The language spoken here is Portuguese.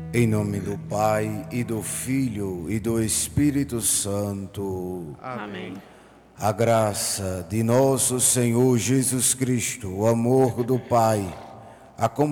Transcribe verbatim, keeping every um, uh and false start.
Em nome do Pai, e do Filho, e do Espírito Santo. Amém. A graça de nosso Senhor Jesus Cristo, o amor do Pai, a comunhão